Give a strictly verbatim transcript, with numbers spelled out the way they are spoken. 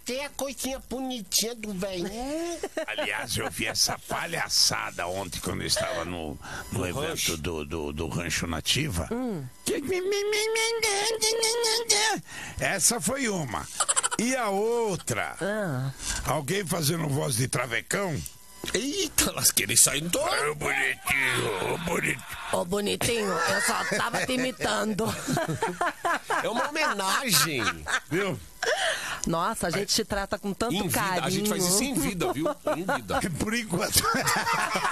Tem a coisinha bonitinha do velhinho. Aliás, eu vi essa palhaçada ontem quando eu estava no, no evento rancho. Do, do, do Rancho Nativa. Hum. Essa foi uma. E a outra? Ah. Alguém fazendo voz de travecão? Eita, lasqueira, isso aí não tô... Ô, bonitinho, ô, bonitinho. Ô, bonitinho, eu só tava te imitando. É uma homenagem. Viu? Nossa, a gente te trata com tanto Em vida, carinho. a gente faz isso em vida, viu? Em vida. Por enquanto.